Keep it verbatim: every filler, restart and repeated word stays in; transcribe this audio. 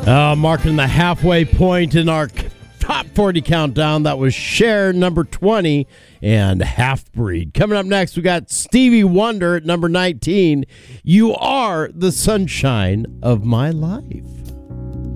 Uh, marking the halfway point in our top forty countdown. That was Cher, number twenty, and Half Breed. Coming up next, we got Stevie Wonder at number nineteen. You Are the Sunshine of My Life.